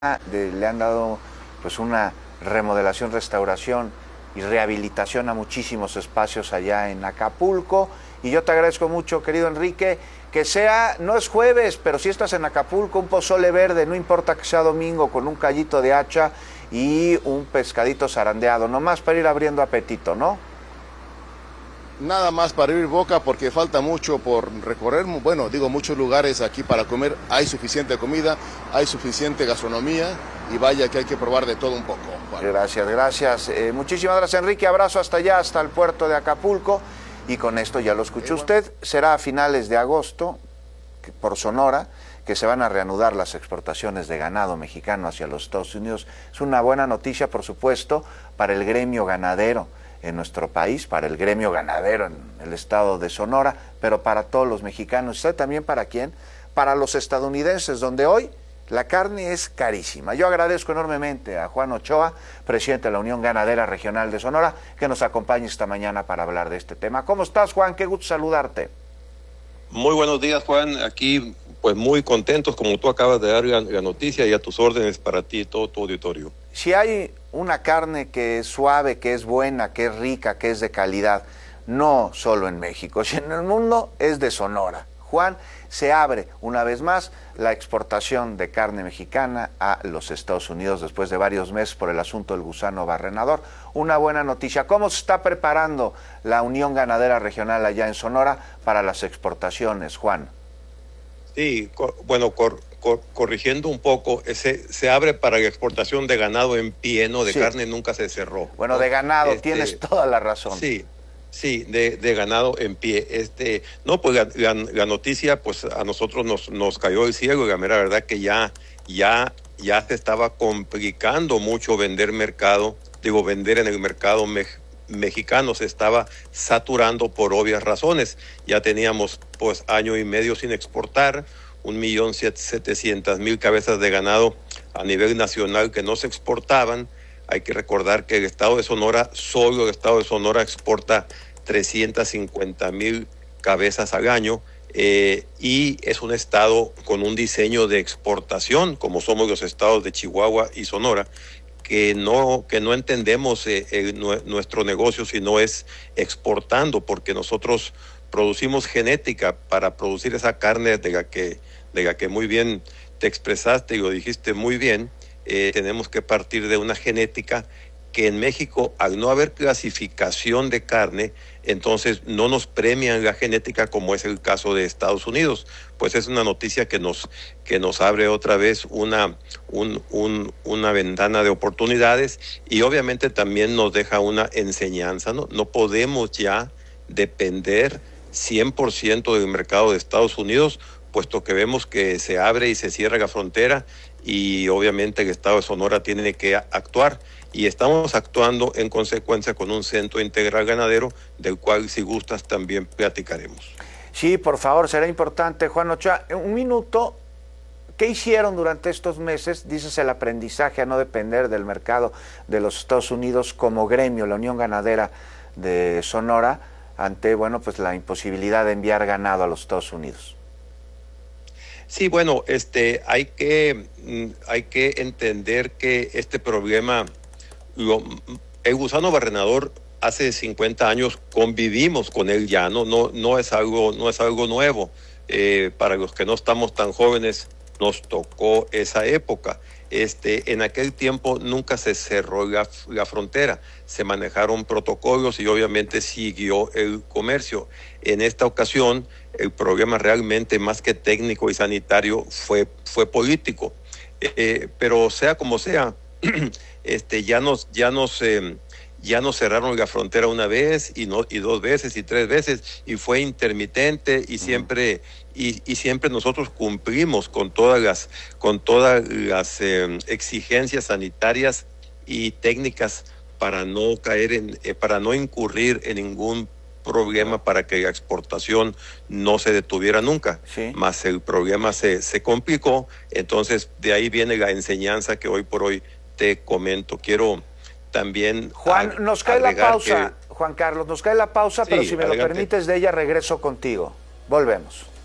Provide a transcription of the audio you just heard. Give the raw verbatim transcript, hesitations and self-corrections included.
de, le han dado pues una remodelación, restauración y rehabilitación a muchísimos espacios allá en Acapulco. Y yo te agradezco mucho, querido Enrique, que sea, no es jueves, pero si estás en Acapulco, un pozole verde, no importa que sea domingo, con un callito de hacha y un pescadito zarandeado, nomás para ir abriendo apetito, ¿no? Nada más para abrir boca porque falta mucho por recorrer, bueno, digo, muchos lugares aquí para comer, hay suficiente comida, hay suficiente gastronomía y vaya que hay que probar de todo un poco. Bueno. Gracias, gracias. Eh, muchísimas gracias, Enrique, abrazo hasta allá, hasta el puerto de Acapulco. Y con esto ya lo escuchó usted, será a finales de agosto, por Sonora, que se van a reanudar las exportaciones de ganado mexicano hacia los Estados Unidos. Es una buena noticia, por supuesto, para el gremio ganadero en nuestro país, para el gremio ganadero en el estado de Sonora, pero para todos los mexicanos. ¿Sabe también para quién? Para los estadounidenses, donde hoy la carne es carísima. Yo agradezco enormemente a Juan Ochoa, presidente de la Unión Ganadera Regional de Sonora, que nos acompañe esta mañana para hablar de este tema. ¿Cómo estás, Juan? Qué gusto saludarte. Muy buenos días, Juan. Aquí, pues muy contentos, como tú acabas de dar la, la noticia, y a tus órdenes para ti y todo tu auditorio. Si hay una carne que es suave, que es buena, que es rica, que es de calidad, no solo en México, sino en el mundo, es de Sonora. Juan, se abre una vez más la exportación de carne mexicana a los Estados Unidos después de varios meses por el asunto del gusano barrenador. Una buena noticia. ¿Cómo se está preparando la Unión Ganadera Regional allá en Sonora para las exportaciones, Juan? Sí, cor, bueno, cor, cor, corrigiendo un poco, se, se abre para la exportación de ganado en pie, ¿no? De sí. Carne nunca se cerró. Bueno, ¿no? de ganado, este, tienes toda la razón. Sí. Sí, de, de ganado en pie. Este, no, pues la, la, la noticia, pues a nosotros nos, nos cayó el cielo, y la mera verdad que ya, ya, ya se estaba complicando mucho vender mercado, digo, vender en el mercado me, mexicano, se estaba saturando por obvias razones. Ya teníamos pues año y medio sin exportar, un millón setecientas mil cabezas de ganado a nivel nacional que no se exportaban. Hay que recordar que el estado de Sonora, solo el estado de Sonora exporta trescientas cincuenta mil cabezas al año eh, y es un estado con un diseño de exportación, como somos los estados de Chihuahua y Sonora, que no, que no entendemos eh, eh, nuestro negocio si no es exportando, porque nosotros producimos genética para producir esa carne de la que, de la que muy bien te expresaste y lo dijiste muy bien. Eh, tenemos que partir de una genética que en México, al no haber clasificación de carne, entonces no nos premian la genética como es el caso de Estados Unidos. Pues es una noticia que nos, que nos abre otra vez una, un, un, una ventana de oportunidades y obviamente también nos deja una enseñanza, ¿no? No podemos ya depender cien por ciento del mercado de Estados Unidos, puesto que vemos que se abre y se cierra la frontera y obviamente el estado de Sonora tiene que actuar y estamos actuando en consecuencia con un centro integral ganadero del cual si gustas también platicaremos. Sí, por favor, será importante. Juan Ochoa, un minuto, ¿qué hicieron durante estos meses? Dices el aprendizaje a no depender del mercado de los Estados Unidos como gremio, la Unión Ganadera de Sonora, ante, bueno, pues la imposibilidad de enviar ganado a los Estados Unidos. Sí, bueno, este, hay que, hay que entender que este problema, lo, el gusano barrenador, hace cincuenta años convivimos con él ya, no, no, no es algo, no es algo nuevo. Eh, para los que no estamos tan jóvenes, nos tocó esa época. Este, en aquel tiempo nunca se cerró la, la frontera, se manejaron protocolos y obviamente siguió el comercio. En esta ocasión, el problema realmente más que técnico y sanitario fue, fue político. Eh, pero sea como sea, este, ya nos, ya nos, eh, ya nos cerraron la frontera una vez y, no, y dos veces y tres veces y fue intermitente y siempre, y, y siempre nosotros cumplimos con todas las, con todas las eh, exigencias sanitarias y técnicas para no caer en, eh, para no incurrir en ningún problema, para que la exportación no se detuviera nunca. Sí. Más el problema se, se complicó, entonces de ahí viene la enseñanza que hoy por hoy te comento. Quiero también Juan, nos cae la pausa, que... Juan Carlos, nos cae la pausa, sí, pero si me adelante. Lo permites de ella regreso contigo. Volvemos.